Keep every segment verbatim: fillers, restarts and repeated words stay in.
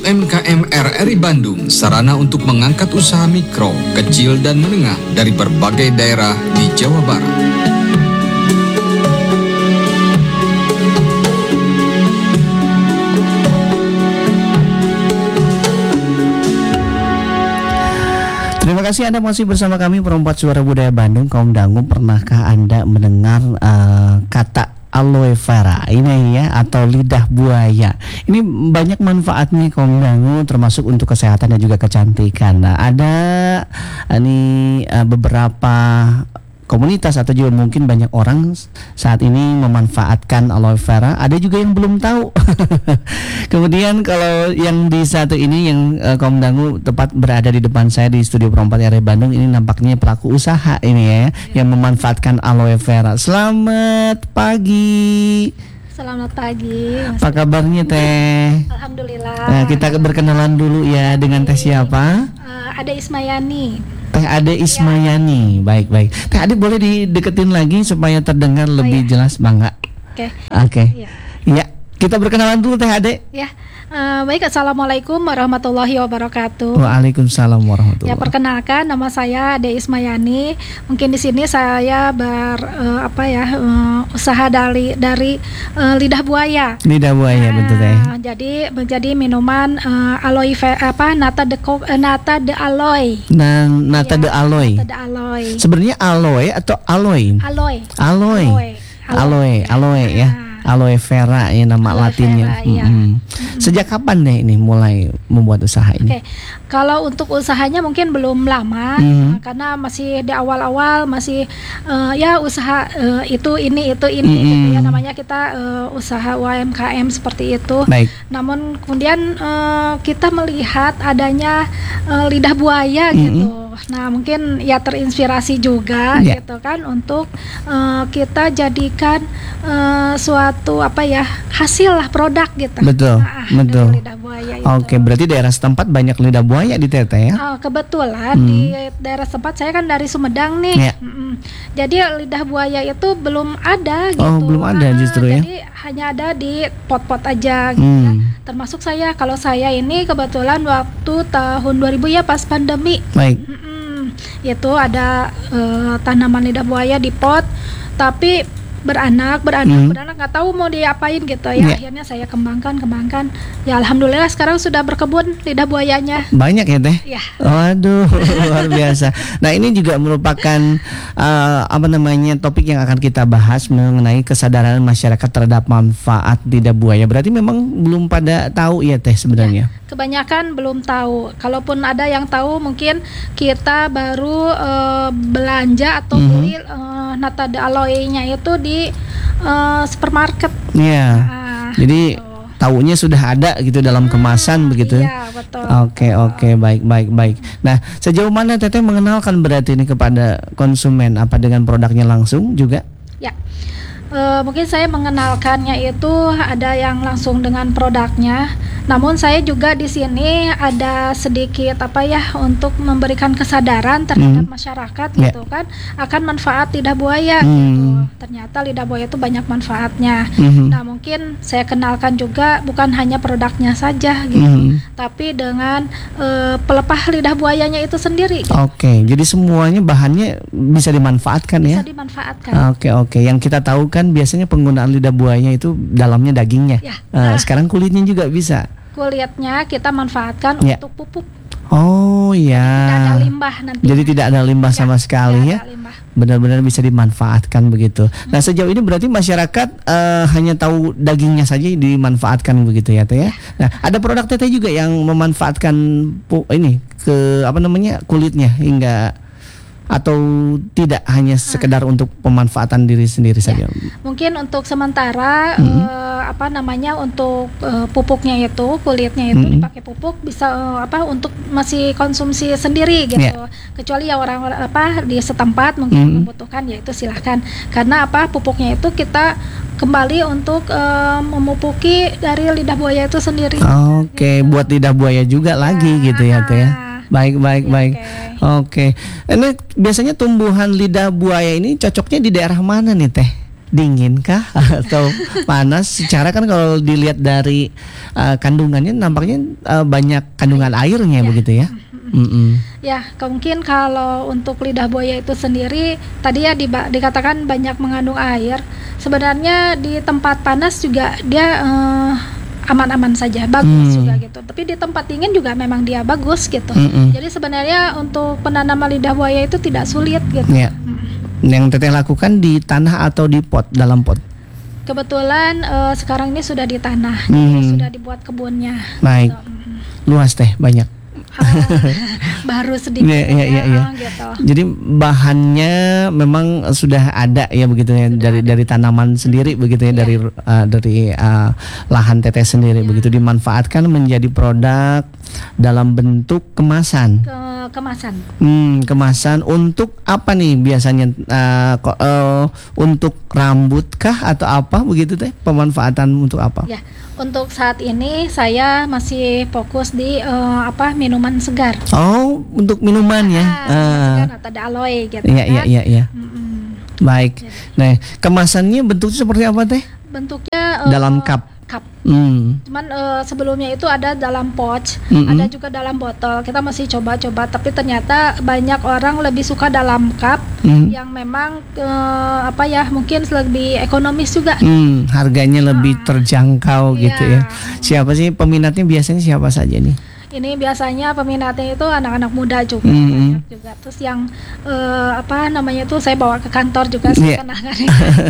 U M K M R R I Bandung, sarana untuk mengangkat usaha mikro, kecil, dan menengah dari berbagai daerah di Jawa Barat. Terima kasih Anda masih bersama kami Perempat Suara Budaya Bandung, kaum dangu. Pernahkah Anda mendengar uh, kata aloe vera ini ya, atau lidah buaya? Ini banyak manfaatnya kaum dangu, termasuk untuk kesehatan dan juga kecantikan. Nah, ada ini uh, beberapa komunitas atau juga mungkin banyak orang saat ini memanfaatkan aloe vera. Ada juga yang belum tahu. Kemudian kalau yang di satu ini yang uh, kaum dangu tepat berada di depan saya di studio Perempat R R I Bandung, ini nampaknya pelaku usaha ini ya, yang memanfaatkan aloe vera. Selamat pagi. Selamat pagi. Apa kabarnya Teh? Alhamdulillah. Nah, kita berkenalan dulu ya, dengan Teh siapa? Uh, Ade Ismayani. Teh Ade Ismayani. Baik, baik. Teh Ade boleh dideketin lagi supaya terdengar lebih oh, ya. jelas, Bangga. Oke. Oke. Iya. Ya, kita berkenalan dulu Teh Ade. Ya. Uh, baik, Assalamualaikum warahmatullahi wabarakatuh. Waalaikumsalam warahmatullahi. Ya, perkenalkan, nama saya Ade Ismayani. Mungkin di sini saya ber uh, apa ya uh, usaha dari dari uh, lidah buaya. Lidah buaya, nah, betul Teh. Jadi menjadi minuman uh, aloe vera, apa nata de co- uh, nata de aloe. Nah, nata ya, de aloe. Nata de aloe. Sebenarnya aloe atau aloe? Aloe. Aloe. Aloe. Aloe, aloe ya. Aloe vera ya nama Aloe latinnya. vera, iya. Mm-hmm. Sejak kapan deh ini mulai membuat usaha ini? Oke, kalau untuk usahanya mungkin belum lama, mm-hmm. karena masih di awal-awal, masih uh, ya usaha uh, itu ini itu ini mm-hmm. gitu ya, namanya kita uh, usaha U M K M seperti itu. Baik. Namun kemudian uh, kita melihat adanya uh, lidah buaya mm-hmm. gitu. Nah, mungkin ya terinspirasi juga yeah. gitu kan untuk uh, kita jadikan uh, suatu apa ya hasil lah produk gitu. Betul, nah, betul. Lidah buaya itu. Oke, berarti daerah setempat banyak lidah buaya di Teteh ya? Oh, kebetulan hmm. di daerah setempat saya kan dari Sumedang nih. Yeah. Jadi lidah buaya itu belum ada gitu. Oh, belum ada justru nah, ya. Jadi hanya ada di pot-pot aja gitu hmm. ya. Termasuk saya, kalau saya ini kebetulan waktu tahun dua ribu ya pas pandemi. Baik. Mm-mm. Itu ada uh, tanaman lidah buaya di pot, tapi beranak, beranak, hmm. beranak, nggak tahu mau diapain gitu ya. Yeah. Akhirnya saya kembangkan, kembangkan. Ya alhamdulillah sekarang sudah berkebun lidah buayanya. Banyak ya Teh? Ya. Waduh, luar biasa. Nah, ini juga merupakan uh, apa namanya topik yang akan kita bahas mengenai kesadaran masyarakat terhadap manfaat lidah buaya. Berarti memang belum pada tahu ya Teh sebenarnya? Ya. Kebanyakan belum tahu. Kalaupun ada yang tahu, mungkin kita baru uh, belanja atau mm-hmm. beli uh, nata de aloe-nya itu di uh, supermarket. Iya. Nah, jadi gitu. Taunya sudah ada gitu dalam kemasan hmm, begitu. Iya, betul. Oke, oke, baik, baik, baik. Nah, sejauh mana Teteh mengenalkan berarti ini kepada konsumen? Apa dengan produknya langsung juga? Ya. Uh, mungkin saya mengenalkannya itu ada yang langsung dengan produknya. Namun saya juga di sini ada sedikit apa ya untuk memberikan kesadaran terhadap hmm. masyarakat gitu yeah. kan akan manfaat lidah buaya hmm. gitu. Ternyata lidah buaya itu banyak manfaatnya. Hmm. Nah, mungkin saya kenalkan juga bukan hanya produknya saja gitu, hmm. tapi dengan uh, pelepah lidah buayanya itu sendiri. Gitu. Oke, okay, jadi semuanya bahannya bisa dimanfaatkan bisa ya? Bisa dimanfaatkan. Oke, okay, oke. Okay. Yang kita tahu kan biasanya penggunaan lidah buaya itu dalamnya dagingnya. Ya. Uh, nah, sekarang kulitnya juga bisa. Kulitnya kita manfaatkan ya. untuk pupuk. Oh ya. Tidak ada limbah nanti. Jadi tidak ada limbah ya, sama sekali ya. Benar-benar bisa dimanfaatkan begitu. Hmm. Nah, sejauh ini berarti masyarakat uh, hanya tahu dagingnya saja dimanfaatkan begitu ya Teh ya. Nah, ada produk Teteh juga yang memanfaatkan pu- ini ke apa namanya kulitnya hingga atau tidak hanya sekedar hmm. untuk pemanfaatan diri sendiri ya. saja. Mungkin untuk sementara hmm. uh, apa namanya untuk uh, pupuknya itu kulitnya itu hmm. dipakai pupuk bisa uh, apa untuk masih konsumsi sendiri gitu. Ya. Kecuali ya orang-orang apa di setempat mungkin hmm. membutuhkan ya itu silahkan. Karena apa pupuknya itu kita kembali untuk uh, memupuki dari lidah buaya itu sendiri. Oke, okay. gitu. Buat lidah buaya juga ya. lagi gitu ya Teh ya. Baik, baik, ya, baik. Oke. Okay. Okay. Ini biasanya tumbuhan lidah buaya ini cocoknya di daerah mana nih Teh? dingin kah atau panas? Secara kan kalau dilihat dari uh, kandungannya nampaknya uh, banyak kandungan airnya Ya. begitu ya. Mm-mm. Ya, mungkin kalau untuk lidah buaya itu sendiri tadi ya diba- dikatakan banyak mengandung air. Sebenarnya di tempat panas juga dia eh, aman-aman saja, bagus Hmm. juga gitu. Tapi di tempat dingin juga memang dia bagus gitu. Mm-mm. Jadi sebenarnya untuk penanaman lidah buaya itu tidak sulit gitu. Ya. Mm. Yang Teteh lakukan di tanah atau di pot, dalam pot? Kebetulan eh, sekarang ini sudah di tanah, Hmm. jadi sudah dibuat kebunnya. Baik. Gitu. Mm. Luas Teh, banyak. Ah, baru sedikit Iya, iya, iya, iya. ya, gitu. Jadi bahannya memang sudah ada ya begitu ya, Sudah dari ada. dari tanaman sendiri begitu ya, Iya. dari uh, dari uh, lahan Teteh sendiri Iya. begitu dimanfaatkan menjadi produk dalam bentuk kemasan. Ke- kemasan. Hmm, kemasan untuk apa nih biasanya, uh, ko- uh, untuk rambut kah atau apa begitu Teh? Pemanfaatan untuk apa? Ya, untuk saat ini saya masih fokus di eh, apa minuman segar. Oh, untuk minuman ya. Ah, minuman Ah, segar atau ada aloe gitu iya iya kan. iya iya. Mm-mm. Baik. Nah, kemasannya bentuknya seperti apa Teh? Bentuknya eh, Dalam cup. cup. Hmm. Cuman eh, sebelumnya itu ada dalam pouch, Mm-mm. ada juga dalam botol. Kita masih coba-coba, tapi ternyata banyak orang lebih suka dalam cup Hmm. yang memang eh, apa ya mungkin lebih ekonomis juga. Hmm, harganya lebih terjangkau Iya. gitu ya. Siapa sih peminatnya, biasanya siapa saja nih? Ini biasanya peminatnya itu anak-anak muda juga, Mm-mm. banyak juga. Terus yang eh, apa namanya tuh saya bawa ke kantor juga Iya. saya kenalkan.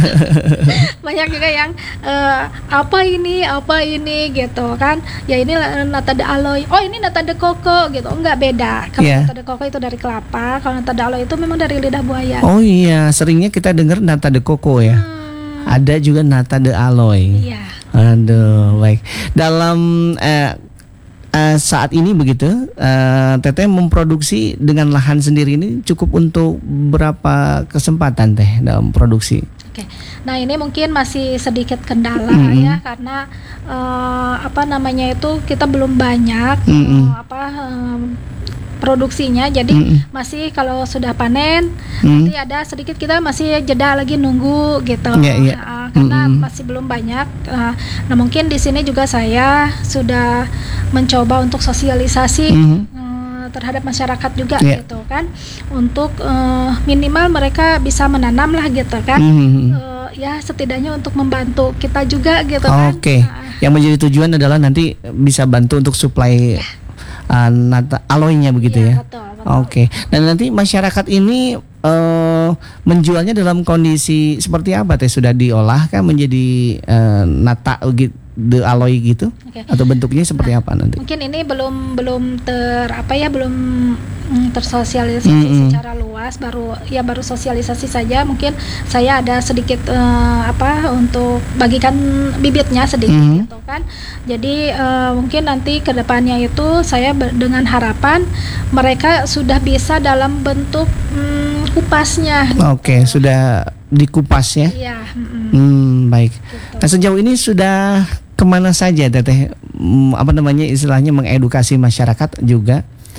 Banyak juga yang eh, apa ini, apa ini gitu kan. Ya ini nata de aloe. Oh, ini nata de coco gitu. Enggak, beda. Kalau Iya. nata de coco itu dari kelapa, kalau nata de aloe itu memang dari lidah buaya. Oh iya, seringnya kita dengar nata de coco ya. Hmm, Ada juga nata de aloe. iya. Aduh, baik. Dalam eh, eh, saat ini begitu, eh, Teteh memproduksi dengan lahan sendiri ini cukup untuk berapa kesempatan Teh dalam produksi? Oke, nah ini mungkin masih sedikit kendala Mm-mm. ya karena eh, apa namanya itu kita belum banyak Mm-mm. eh, apa em, produksinya, jadi Mm-mm. masih kalau sudah panen Hmm. nanti ada sedikit kita masih jeda lagi nunggu gitu. Iya, iya. Nah, karena Mm-mm. masih belum banyak. eh, nah mungkin di sini juga saya sudah mencoba untuk sosialisasi. Mhm. eh, terhadap masyarakat juga Iya. gitu kan, untuk eh, minimal mereka bisa menanam lah gitu kan. Mhm. Eh, ya setidaknya untuk membantu kita juga gitu kan. Oke, Nah, yang menjadi tujuan adalah nanti bisa bantu untuk suplai uh, nata aloe-nya begitu iya, ya. betul, betul. Oke, dan nanti masyarakat ini eh, menjualnya dalam kondisi seperti apa Teh? Sudah diolah kan menjadi eh, nata gitu, de aloe gitu? Oke. Atau bentuknya seperti apa nanti? Mungkin ini belum belum ter apa ya belum mm, tersosialisasi Mm-mm. secara luas, baru ya baru sosialisasi saja. Mungkin saya ada sedikit eh, apa untuk bagikan bibitnya sedikit Mhm. gitu kan. Jadi eh, mungkin nanti ke depannya itu saya ber- dengan harapan mereka sudah bisa dalam bentuk mm, kupasnya. Oke, sudah dikupas ya? Iya, mm-mm, Hmm, baik. gitu. Nah, sejauh ini sudah kemana saja Teteh, Hmm, apa namanya istilahnya mengedukasi masyarakat juga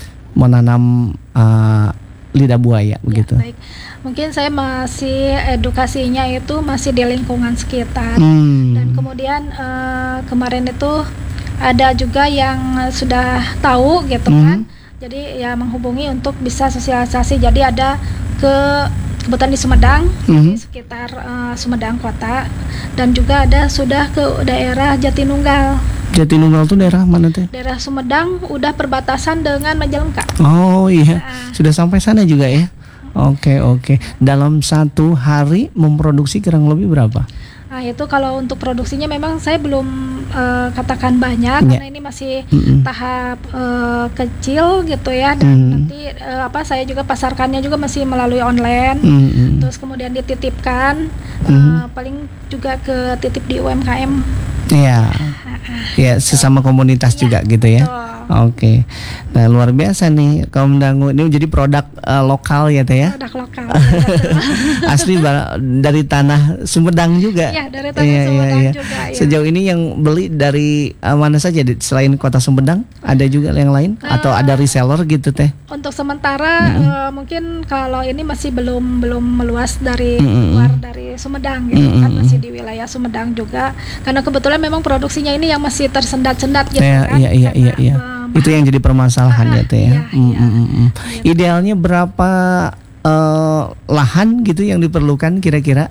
menanam uh, lidah buaya begitu? Ya, baik. Mungkin saya masih edukasinya itu masih di lingkungan sekitar. Hmm. Dan kemudian eh, kemarin itu ada juga yang sudah tahu gitu Hmm. kan. Jadi ya menghubungi untuk bisa sosialisasi. Jadi ada ke kebetulan di Sumedang, Mhm. di sekitar eh, Sumedang kota, dan juga ada sudah ke daerah Jatinunggal. Jatinunggal itu daerah mana Teh? Daerah Sumedang udah perbatasan dengan Majalengka. Oh iya, Nah. sudah sampai sana juga ya. Oke oke. Dalam satu hari memproduksi kurang lebih berapa? Nah itu kalau untuk produksinya memang saya belum eh, katakan banyak Ya. karena ini masih Mm-mm. tahap eh, kecil gitu ya, dan Hmm. nanti eh, apa saya juga pasarkannya juga masih melalui online. Mm-mm. Terus kemudian dititipkan eh, Mhm. paling juga ke titip di U M K M. Iya, ya sesama komunitas juga gitu ya. Betul. Oke. Nah, luar biasa nih kaum dangu. Ini menjadi produk uh, lokal ya Teh ya. Produk lokal. Asli ba- dari tanah Sumedang juga. Iya, dari tanah Sumedang juga. Ya. Sejauh ini yang beli dari uh, mana saja di- selain Kota Sumedang? Ada juga yang lain Uh, atau ada reseller gitu Teh? Untuk sementara Mm-mm. uh, mungkin kalau ini masih belum belum meluas dari Mm-mm. luar dari Sumedang gitu kan, Mm-mm. masih di wilayah Sumedang juga. Karena kebetulan memang produksinya ini yang masih tersendat-sendat gitu Ya, kan. iya iya Karena, iya iya. um, Itu yang jadi permasalahan ya Teh ya. Iya, Mm, iya. mm, mm, mm. Gitu. Idealnya berapa eh, lahan gitu yang diperlukan kira-kira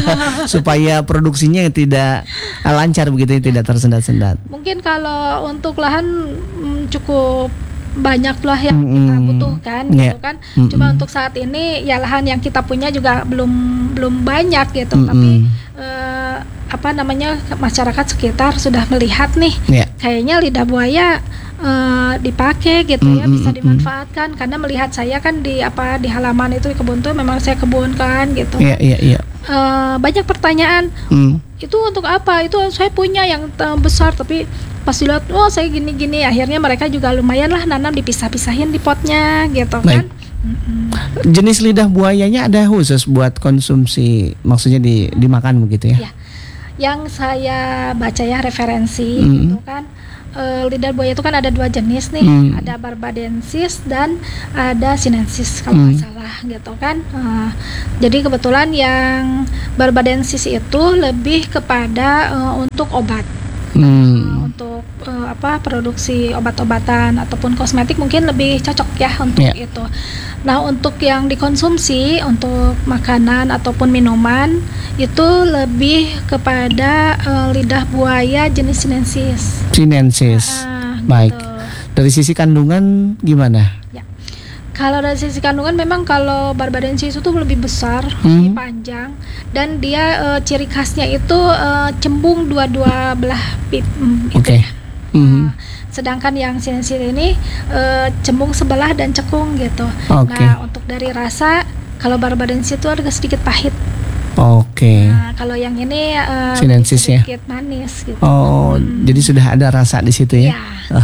supaya produksinya tidak eh, lancar begitu ya, tidak tersendat-sendat. Mungkin kalau untuk lahan mm, cukup banyak lah yang kita Mm-mm. butuhkan Yeah. gitu kan. Mm-mm. Cuma untuk saat ini ya lahan yang kita punya juga belum belum banyak gitu. Mm-mm. Tapi eh, apa namanya masyarakat sekitar sudah melihat nih Ya. kayaknya lidah buaya eh, dipakai gitu ya, Mm-mm, bisa mm-mm. dimanfaatkan karena melihat saya kan di apa di halaman itu di kebun tuh memang saya kebunkan gitu. Iya iya iya. Eh, banyak pertanyaan, Hmm. itu untuk apa? Itu saya punya yang eh, besar tapi pas dilihat, oh saya gini-gini, akhirnya mereka juga lumayan lah nanam dipisah-pisahin di potnya gitu Baik. kan. Mm-mm. Jenis lidah buayanya ada khusus buat konsumsi, maksudnya di dimakan begitu ya? Iya. Yang saya baca ya referensi Mm. gitu kan, eh, lidah buaya itu kan ada dua jenis nih, Mm. ada barbadensis dan ada sinensis kalau nggak Mm. salah gitu kan. Eh, jadi kebetulan yang barbadensis itu lebih kepada eh, untuk obat. Hmm. Uh, untuk uh, apa produksi obat-obatan ataupun kosmetik mungkin lebih cocok ya untuk Yeah. itu. Nah, untuk yang dikonsumsi untuk makanan ataupun minuman itu lebih kepada uh, lidah buaya jenis sinensis. Sinensis. Ah, Baik. gitu. Dari sisi kandungan gimana? Kalau dari sisi kandungan memang kalau barbadensis itu lebih besar, Hmm. lebih panjang dan dia eh, ciri khasnya itu eh, cembung dua-dua belah pip. mm, Oke. itu ya. Mhm. Nah, sedangkan yang sinensis ini eh, cembung sebelah dan cekung gitu. Oke. Nah, untuk dari rasa kalau barbadensis itu agak sedikit pahit. Oke. Nah, kalau yang ini eh, Sinensis ya? sedikit manis gitu. Oh, Hmm. jadi sudah ada rasa di situ ya? Ya.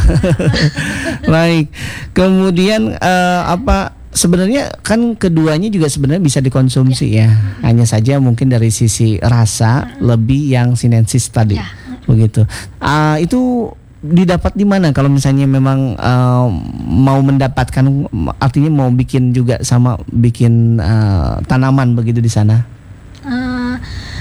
Baik. Kemudian eh, apa? Sebenarnya kan keduanya juga sebenarnya bisa dikonsumsi ya. Hanya saja mungkin dari sisi rasa lebih yang sinensis tadi. Ya. Begitu. Ah, itu didapat di mana kalau misalnya memang eh, mau mendapatkan, artinya mau bikin juga sama bikin eh, tanaman begitu di sana? Eh,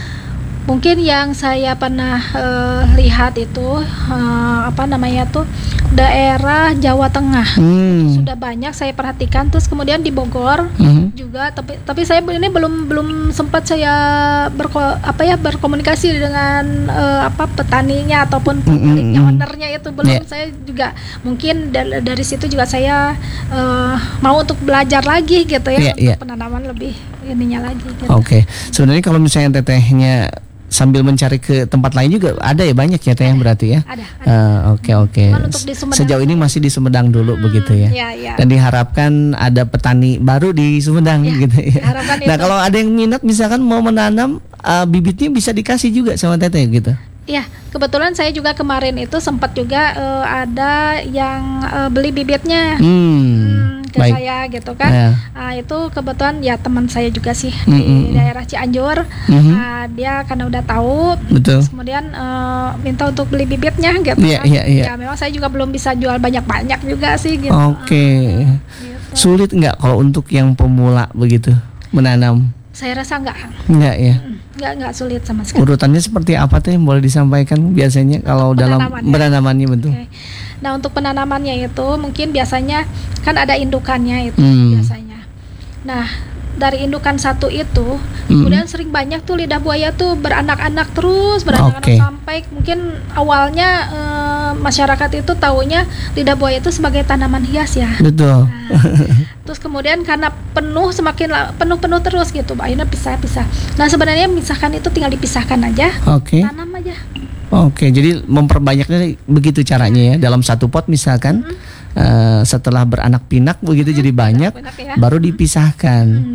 mungkin yang saya pernah eh, lihat itu eh, apa namanya tuh daerah Jawa Tengah Hmm. sudah banyak saya perhatikan, terus kemudian di Bogor Mhm. juga, tapi tapi saya ini belum belum sempat saya berko, apa ya berkomunikasi dengan eh, apa petaninya ataupun pemiliknya, Mm, mm, mm. ownernya itu belum. Yeah. Saya juga mungkin dari, dari situ juga saya eh, mau untuk belajar lagi gitu ya, Yeah, untuk yeah. penanaman lebih ininya lagi gitu. Oke, sebenarnya kalau misalnya tetehnya sambil mencari ke tempat lain juga ada ya, banyak ya teh yang berarti ya. Ada, ada. Eh, Oke oke. Cuman untuk di Sumedang Sejauh ini masih di Sumedang dulu Hmm, begitu ya. iya, iya. Dan diharapkan ada petani baru di Sumedang Ya, gitu ya. harapan Nah itu. kalau ada yang minat misalkan mau menanam eh, bibitnya bisa dikasih juga sama teteh gitu. Ya, kebetulan saya juga kemarin itu sempat juga eh, ada yang eh, beli bibitnya Hmm, hmm, ke baik. saya gitu kan. Ya. Ah, itu kebetulan ya teman saya juga sih Mm, di mm, mm. daerah Cianjur. Mhm. Ah, dia karena udah tahu, Betul. terus kemudian eh, minta untuk beli bibitnya gitu Iya, kan. iya, iya. Ya memang saya juga belum bisa jual banyak-banyak juga sih gitu. Oke. Ah, gitu. Sulit nggak kalau untuk yang pemula begitu menanam? Saya rasa enggak, Enggak ya. enggak enggak sulit sama sekali. Urutannya seperti apa teh, boleh disampaikan biasanya kalau dalam penanamannya. penanamannya betul. Oke. Nah, untuk penanamannya itu mungkin biasanya kan ada indukannya itu Hmm. biasanya. Nah, dari indukan satu itu Hmm. kemudian sering banyak tuh lidah buaya tuh beranak-anak terus, beranak-anak Oke. sampai mungkin awalnya eh, masyarakat itu taunya lidah buaya itu sebagai tanaman hias ya. Betul. Terus kemudian karena penuh semakin la- penuh-penuh terus gitu, akhirnya pisah-pisah. Nah, sebenarnya misalkan itu tinggal dipisahkan aja, Oke. tanam aja. Oke, jadi memperbanyaknya begitu caranya ya. Dalam satu pot misalkan eh, setelah beranak pinak begitu jadi banyak, Enak ya. baru dipisahkan. Hmm.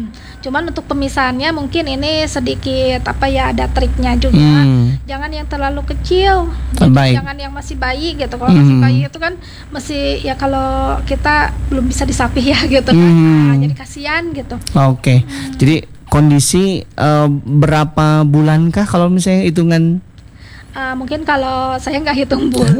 Cuman untuk pemisahannya mungkin ini sedikit apa ya, ada triknya juga. Hmm. Jangan yang terlalu kecil, gitu. Baik. Jangan yang masih bayi gitu. Kalau masih Hmm. bayi itu kan masih ya, kalau kita belum bisa disapih ya gitu kan. Hmm. Nah, jadi kasihan gitu. Oke. Jadi kondisi eh, berapa bulankah kalau misalnya hitungan? Uh, mungkin kalau saya nggak hitung bulan.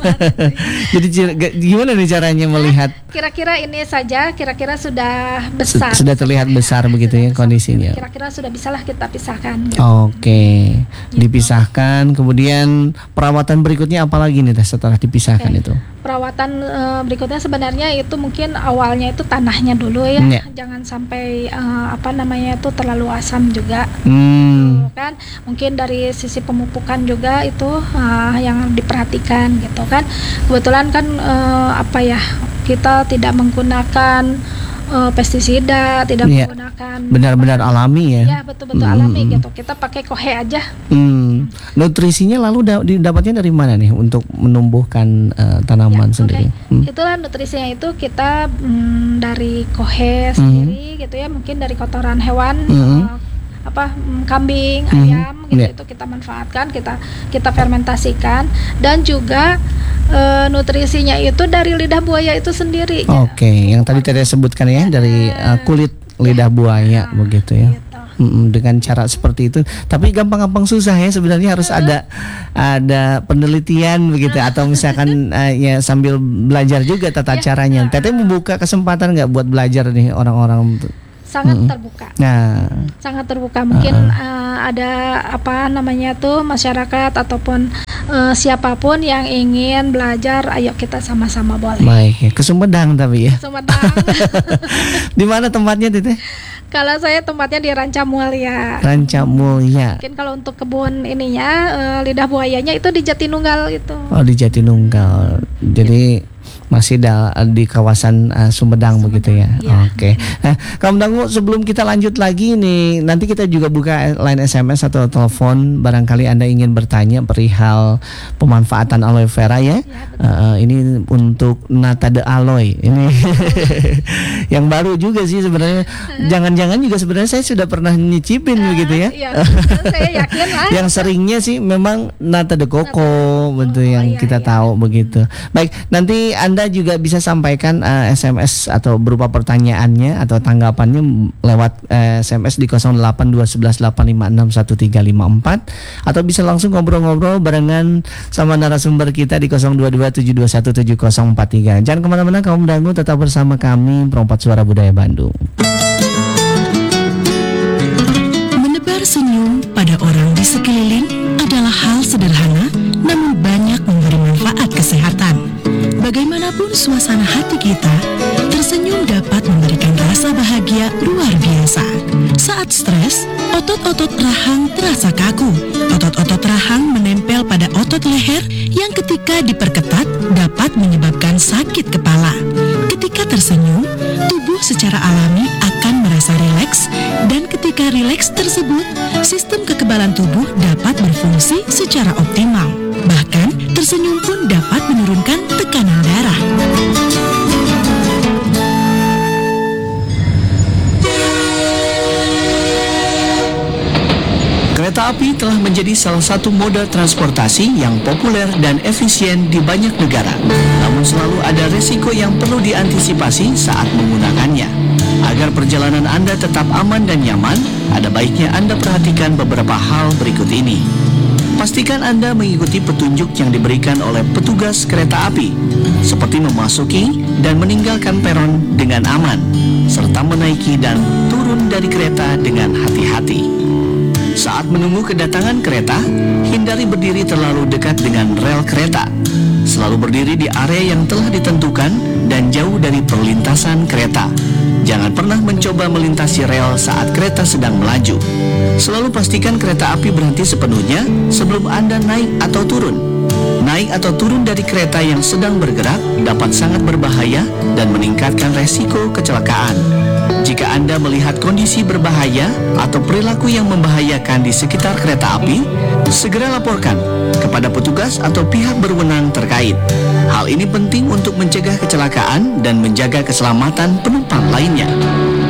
Jadi ci- ga- gimana nih caranya melihat Kira-kira ini saja, kira-kira sudah su- besar. sudah terlihat besar begitu ya kondisinya? Kira-kira sudah bisalah kita pisahkan. Gitu. Oke, dipisahkan. Kemudian perawatan berikutnya apa lagi nih Teh, setelah dipisahkan Oke. itu? Perawatan eh, berikutnya sebenarnya itu mungkin awalnya itu tanahnya dulu ya, Iya. jangan sampai eh, apa namanya itu terlalu asam juga. Hmm. Gitu kan, mungkin dari sisi pemupukan juga itu eh, yang diperhatikan gitu kan. Kebetulan kan eh, apa ya, kita tidak menggunakan eh, pestisida, tidak Iya. menggunakan Benar-benar alami ya. ya betul-betul Hmm. alami gitu. Kita pakai kohe aja. Hmm. Nutrisinya lalu da- didapatnya dari mana nih untuk menumbuhkan eh, tanaman Ya, sendiri? oke. Hmm. Itulah nutrisinya itu kita mm, dari kohe sendiri gitu ya, mungkin dari kotoran hewan, Mhm. eh, apa mm, kambing, Mhm. ayam gitu, Ya. itu kita manfaatkan, kita kita fermentasikan, dan juga eh, nutrisinya itu dari lidah buaya itu sendiri. Oke, yang tadi Teh sebutkan ya dari eh, kulit lidah buaya begitu ya. Gitu. Mm-mm, dengan cara seperti itu, tapi gampang-gampang susah ya sebenarnya, harus ada ada penelitian begitu, atau misalkan eh, ya sambil belajar juga tata caranya. Teteh membuka kesempatan nggak buat belajar nih orang-orang? Sangat Mm-mm. terbuka. Nah, Sangat terbuka, mungkin eh, ada apa namanya tuh masyarakat ataupun eh, siapapun yang ingin belajar, ayo kita sama-sama boleh. baik ya, ke Sumedang tapi ya. Sumedang. Di mana tempatnya Teteh? Kalau saya tempatnya di Ranca Mulia. Ranca Mulia. Mungkin kalau untuk kebun ininya eh, lidah buayanya itu di Jatinunggal itu. Oh, di Jatinunggal. Jadi masih da- di kawasan uh, Sumedang, begitu ya. Iya. Oke. Nah, Kaum Dangu, sebelum kita lanjut lagi nih, nanti kita juga buka line S M S atau telepon, barangkali Anda ingin bertanya perihal pemanfaatan aloe vera ya. Uh, ini untuk nata de aloe. Ini yang baru juga sih sebenarnya. Jangan-jangan juga sebenarnya saya sudah pernah nyicipin begitu ya. Iya, saya yakin lah. Yang seringnya sih memang nata de coco, betul yang iya, kita iya. tahu begitu. Baik, nanti Anda juga bisa sampaikan uh, S M S atau berupa pertanyaannya atau tanggapannya m- lewat uh, S M S di nol delapan dua satu satu delapan lima enam satu tiga lima empat, atau bisa langsung ngobrol-ngobrol barengan sama narasumber kita di nol dua dua tujuh dua satu tujuh nol empat tiga. Jangan kemana-mana kaum dangu, tetap bersama kami Perompat Suara Budaya Bandung. Menebar senyum pada orang di sekeliling adalah hal sederhana, namun banyak memberi manfaat kesehatan. Bagaimanapun suasana hati kita, tersenyum dapat memberikan rasa bahagia luar biasa. Saat stres, otot-otot rahang terasa kaku. Otot-otot rahang menempel pada otot leher yang ketika diperketat dapat menyebabkan sakit kepala. Ketika tersenyum, tubuh secara alami akan merasa rileks, dan ketika rileks tersebut, sistem kekebalan tubuh dapat berfungsi secara optimal. Bahkan, tersenyum pun dapat menurunkan tekanan darah. Kereta api telah menjadi salah satu moda transportasi yang populer dan efisien di banyak negara. Namun selalu ada resiko yang perlu diantisipasi saat menggunakannya. Agar perjalanan Anda tetap aman dan nyaman, ada baiknya Anda perhatikan beberapa hal berikut ini. Pastikan Anda mengikuti petunjuk yang diberikan oleh petugas kereta api, seperti memasuki dan meninggalkan peron dengan aman, serta menaiki dan turun dari kereta dengan hati-hati. Saat menunggu kedatangan kereta, hindari berdiri terlalu dekat dengan rel kereta. Selalu berdiri di area yang telah ditentukan dan jauh dari perlintasan kereta. Jangan pernah mencoba melintasi rel saat kereta sedang melaju. Selalu pastikan kereta api berhenti sepenuhnya sebelum Anda naik atau turun. Naik atau turun dari kereta yang sedang bergerak dapat sangat berbahaya dan meningkatkan resiko kecelakaan. Jika Anda melihat kondisi berbahaya atau perilaku yang membahayakan di sekitar kereta api, segera laporkan kepada petugas atau pihak berwenang terkait. Hal ini penting untuk mencegah kecelakaan dan menjaga keselamatan penumpang lainnya.